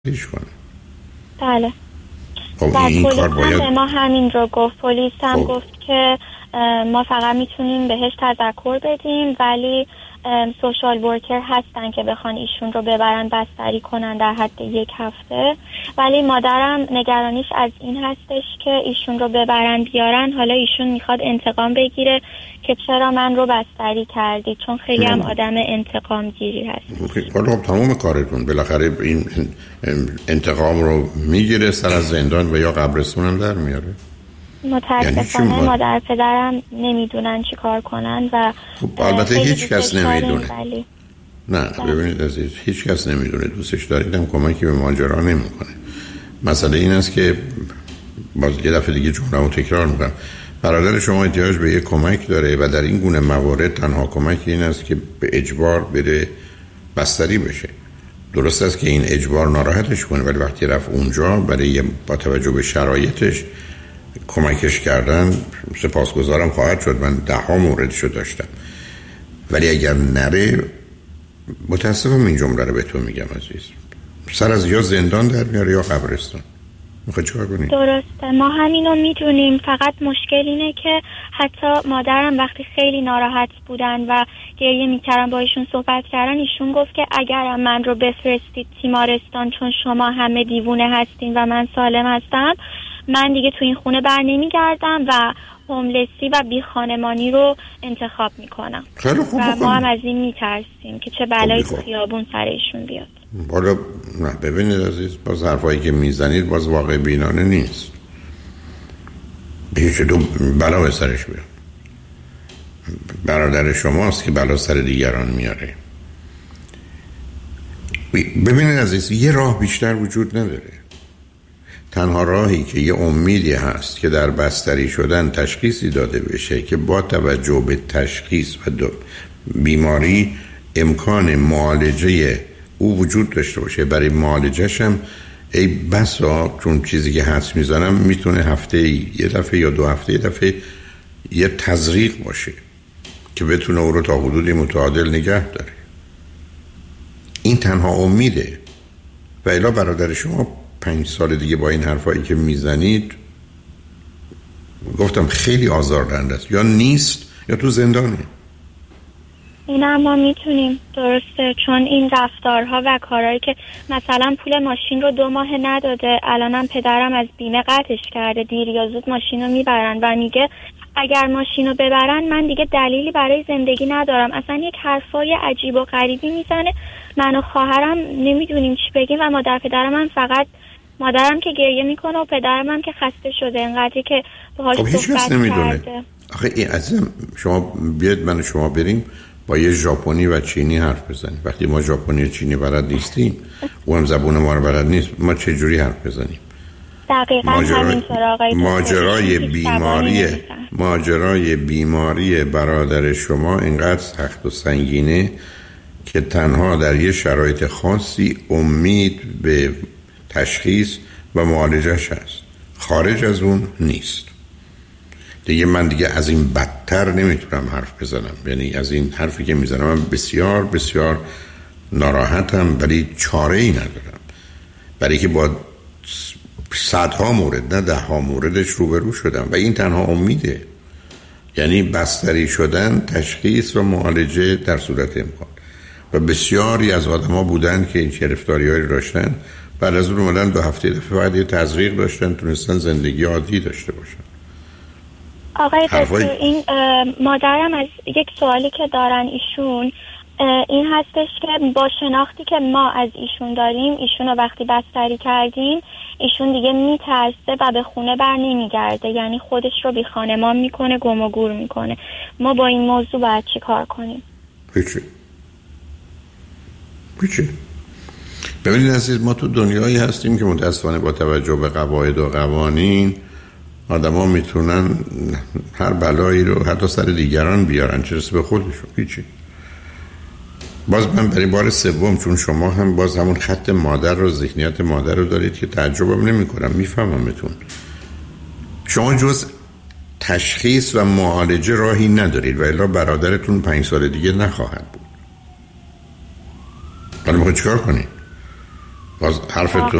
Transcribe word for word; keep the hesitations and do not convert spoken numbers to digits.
ریش کنه. بله. خب و این پلیس کار هم باید به ما همین رو گفت. پلیس هم خب. گفت که ما فقط میتونیم بهش تذکر بدیم، ولی سوشال ورکر هستن که بخوان ایشون رو ببرن بستری کنن در حد یک هفته. ولی مادرم نگرانیش از این هستش که ایشون رو ببرن بیارن، حالا ایشون میخواد انتقام بگیره که چرا من رو بستری کردی، چون خیلی هم آدم انتقام گیری هست. حالا خب تمام کارتون بالاخره این انتقام رو میگیره، سر از زندان و یا قبرستون هم در میاره. متاسفانه یعنی مادر پدرم نمیدونن چی کار کنن و خب البته هیچ کس نمیدونه. نه ببینید عزیز، هیچ کس نمیدونه. دوستش داریدم کمکی به ماجرا نمیکنه. مسئله این است که باز یه دفعه دیگه جمله رو تکرار میکنم، برادر شما احتیاج به یک کمک داره و در این گونه موارد تنها کمک این است که به اجبار بره بستری بشه. درست است که این اجبار ناراحتش کنه، ولی وقتی رفت اونجا برای با توجه به شرایطش کمکش کردن سپاسگزارم خواهد شد. من ده ها موردشو داشتم، ولی اگر نره متاسفم این جمله رو به تو میگم عزیز، سر از یا زندان در میاره یا قبرستان. میخوای چیکار کنی؟ درسته، ما همینو میدونیم. فقط مشکل اینه که حتی مادرم وقتی خیلی ناراحت بودن و گریه میکردن با ایشون صحبت کردن، ایشون گفت که اگر من رو بفرستید تیمارستان چون شما همه دیوونه هستین و من سالم هستم، من دیگه تو این خونه بر نمیگردم و هوملسی و بی خانمانی رو انتخاب میکنم. خیلی خوب و ما هم از این میترسیم که چه بلایی تو خیابون سر ایشون بیاد. بالا نه ببینید عزیز، باز حرفایی که میزنید باز واقع بینانه نیست. هیچ دو بلا به سرش بیاد. برادر شماست که بلا سر دیگران میاره. ببینید عزیز، یه راه بیشتر وجود نداره. تنها راهی که یه امیدی هست که در بستری شدن تشخیصی داده بشه که با توجه به تشخیص و بیماری امکان معالجه او وجود داشته باشه. برای معالجهش هم ای بسا، چون چیزی که حدس میزنم میتونه هفته یه دفعه یا دو هفته یه دفعه یه تزریق باشه که بتونه او رو تا حدودی متعادل نگه داره. این تنها امیده. و الا برادر شما پنج سال دیگه با این حرفایی که میزنید گفتم خیلی آزاردهنده است. یا نیست یا تو زندانه. این هم ما میتونیم. درسته، چون این رفتارها و کارهایی که مثلا پول ماشین رو دو ماه نداده، الانم پدرم از بیمه قطعش کرده، دیر یا زود ماشین رو میبرن و میگه اگر ماشین رو ببرن من دیگه دلیلی برای زندگی ندارم. اصلا یک حرفای عجیب و غریبی میزنه. من و خواهرم نمیدونیم چی بگیم و مادر پدرم هم فقط مادرم که گریه میکنه و پدرم هم که خسته شده اینقدری که باهاش خب صحبت کرده. آخه این عزیزم، شما بیاد من و شما بریم با یه ژاپنی و چینی حرف بزنیم. وقتی ما ژاپنی و چینی بلد نیستیم، او هم زبون ما رو بلد نیست، ما چه جوری حرف بزنیم؟ دقیقاً همینطور آقای دکتر. ماجرای بیماری ماجرای بیماری برادر شما اینقدر سخت و سنگینه که تنها در یه شرایط خاصی امید به تشخیص و معالجهش هست. خارج از اون نیست. دیگه من دیگه از این بدتر نمیتونم حرف بزنم. یعنی از این حرفی که میزنم من بسیار بسیار ناراحتم، ولی چاره ای ندارم. برای که با صدها مورد نه ده ها موردش روبرو شدم و این تنها امیده. یعنی بستری شدن، تشخیص و معالجه در صورت امکان. و بسیاری از آدم ها بودن که این گرفتاری هایی داشتن، بعد از اون اومدن دو هفته دفعه بعد یه تزریق داشتن، تونستن زندگی عادی داشته باشن. آقای دکتر، این مادرم از یک سوالی که دارن ایشون این هستش که با شناختی که ما از ایشون داریم، ایشون رو وقتی بستری کردیم ایشون دیگه میترسه و به خونه بر نمیگرده، یعنی خودش رو بی خانمان میکنه، گم و گور میکنه. ما با این موضوع باید چی کار کنیم؟ هیچی هیچی ببینید عزیز، ما تو دنیایی هستیم که متاسفانه با توجه به قواعد و قوانین آدم ها میتونن هر بلایی رو حتی سر دیگران بیارن چه رسه به خودشون. هیچی. باز من برای بار سوم، چون شما هم باز همون خط مادر رو، ذهنیت مادر رو دارید که تعجبم نمی کنم، میفهممتون. شما جز تشخیص و معالجه راهی ندارید و الا برادرتون پنج سال دیگه نخواهد بود. حالا میخواید چیکار کنید؟ باز حرفتون